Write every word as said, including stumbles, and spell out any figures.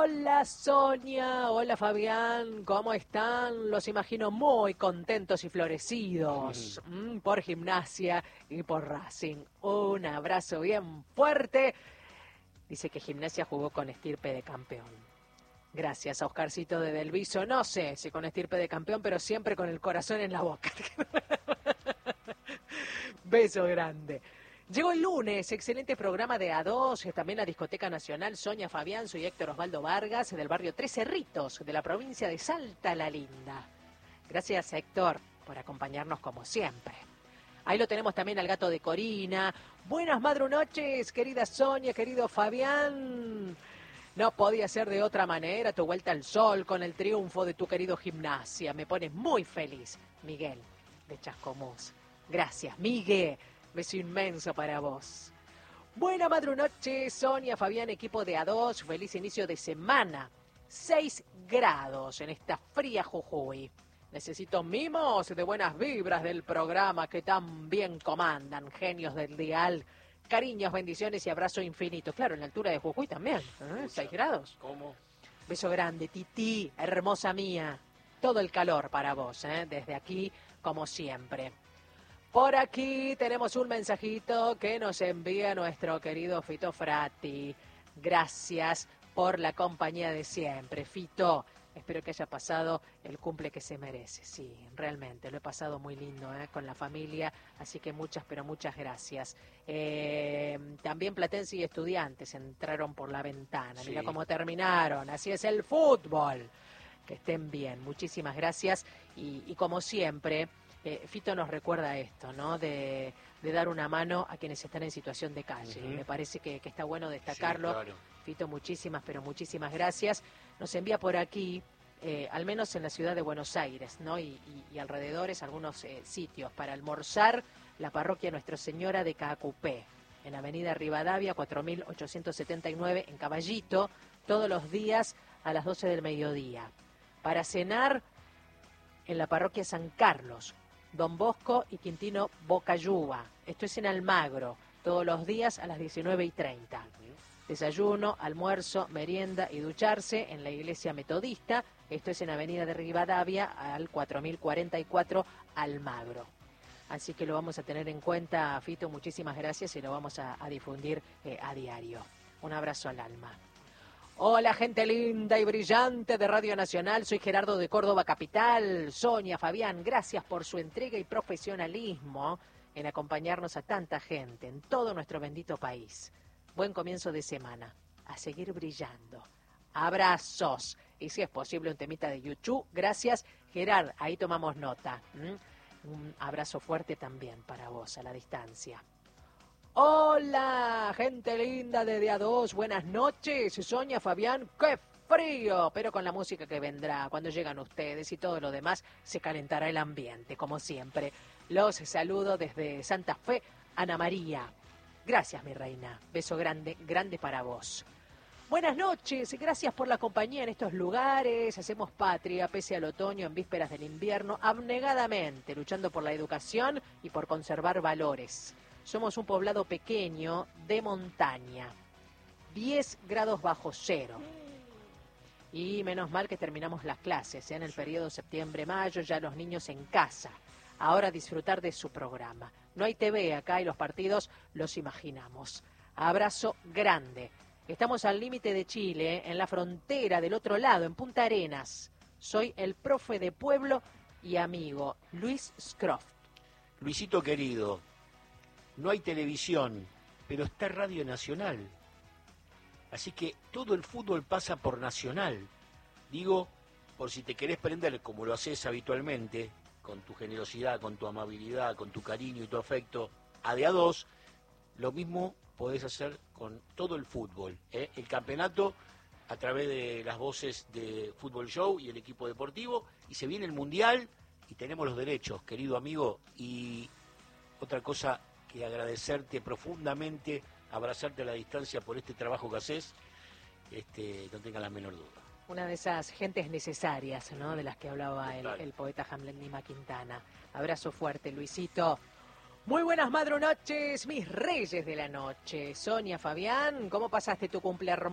Hola Sonia, hola Fabián, ¿cómo están? Los imagino muy contentos y florecidos mm, por Gimnasia y por Racing. Un abrazo bien fuerte. Dice que Gimnasia jugó con estirpe de campeón. Gracias a Oscarcito de Delviso. No sé si con estirpe de campeón, pero siempre con el corazón en la boca. Beso grande. Llegó el lunes, excelente programa de A dos, también la Discoteca Nacional. Sonia, Fabián, soy Héctor Osvaldo Vargas, del barrio Tres Cerritos, de la provincia de Salta la Linda. Gracias, Héctor, por acompañarnos como siempre. Ahí lo tenemos también al gato de Corina. Buenas madrunoches, querida Sonia, querido Fabián. No podía ser de otra manera tu vuelta al sol con el triunfo de tu querido Gimnasia. Me pones muy feliz. Miguel, de Chascomús. Gracias, Miguel. Beso inmenso para vos. Buena madrunoche, Sonia, Fabián, equipo de A dos. Feliz inicio de semana. Seis grados en esta fría Jujuy. Necesito mimos de buenas vibras del programa que tan bien comandan. Genios del dial. Cariños, bendiciones y abrazo infinito. Claro, en la altura de Jujuy también. ¿eh? Seis grados. ¿Cómo? Beso grande, Titi, hermosa mía. Todo el calor para vos, ¿eh? Desde aquí, como siempre. Por aquí tenemos un mensajito que nos envía nuestro querido Fito Frati. Gracias por la compañía de siempre, Fito. Espero que haya pasado el cumple que se merece. Sí, realmente, lo he pasado muy lindo ¿eh? con la familia, así que muchas, pero muchas gracias. Eh, también Platense y Estudiantes entraron por la ventana. Sí. Mira cómo terminaron, así es el fútbol. Que estén bien, muchísimas gracias. Y, y como siempre... Eh, Fito nos recuerda esto, ¿no? De, de dar una mano a quienes están en situación de calle. Uh-huh. Me parece que, que está bueno destacarlo. Sí, claro. Fito, muchísimas, pero muchísimas gracias. Nos envía por aquí, eh, al menos en la ciudad de Buenos Aires, ¿no? Y, y, y alrededores, algunos eh, sitios para almorzar. La parroquia Nuestra Señora de Caacupé, en Avenida Rivadavia, cuatro mil ochocientos setenta y nueve, en Caballito, todos los días a las doce del mediodía. Para cenar, en la parroquia San Carlos, Don Bosco y Quintino Bocayuba. Esto es en Almagro, todos los días a las diecinueve y treinta. Desayuno, almuerzo, merienda y ducharse en la iglesia metodista. Esto es en Avenida de Rivadavia, al cuatro mil cuarenta y cuatro, Almagro. Así que lo vamos a tener en cuenta, Fito, muchísimas gracias y lo vamos a, a difundir eh, a diario. Un abrazo al alma. Hola, gente linda y brillante de Radio Nacional. Soy Gerardo de Córdoba Capital. Sonia, Fabián, gracias por su entrega y profesionalismo en acompañarnos a tanta gente en todo nuestro bendito país. Buen comienzo de semana. A seguir brillando. Abrazos. Y si es posible, un temita de YouTube. Gracias, Gerard. Ahí tomamos nota. ¿Mm? Un abrazo fuerte también para vos a la distancia. Hola, gente linda de A dos, buenas noches, Sonia, Fabián, qué frío, pero con la música que vendrá, cuando llegan ustedes y todo lo demás, se calentará el ambiente, como siempre. Los saludo desde Santa Fe, Ana María. Gracias, mi reina, beso grande, grande para vos. Buenas noches, gracias por la compañía en estos lugares, hacemos patria pese al otoño en vísperas del invierno, abnegadamente, luchando por la educación y por conservar valores. Somos un poblado pequeño de montaña, diez grados bajo cero. Y menos mal que terminamos las clases, ¿eh? En el periodo septiembre-mayo, ya los niños en casa. Ahora disfrutar de su programa. No hay T V acá y los partidos los imaginamos. Abrazo grande. Estamos al límite de Chile, ¿eh? En la frontera del otro lado, en Punta Arenas. Soy el profe de pueblo y amigo, Luis Scroft. Luisito querido. No hay televisión, pero está Radio Nacional. Así que todo el fútbol pasa por Nacional. Digo, por si te querés prender como lo haces habitualmente, con tu generosidad, con tu amabilidad, con tu cariño y tu afecto, a de a dos, lo mismo podés hacer con todo el fútbol. ¿eh? El campeonato a través de las voces de Fútbol Show y el equipo deportivo, y se viene el Mundial y tenemos los derechos, querido amigo. Y otra cosa, que agradecerte profundamente, abrazarte a la distancia por este trabajo que haces, este, no tenga la menor duda. Una de esas gentes necesarias, ¿no? De las que hablaba el, el poeta Hamlet Lima Quintana. Abrazo fuerte, Luisito. Muy buenas madrunoches, mis reyes de la noche. Sonia, Fabián, ¿cómo pasaste tu cumpleaños?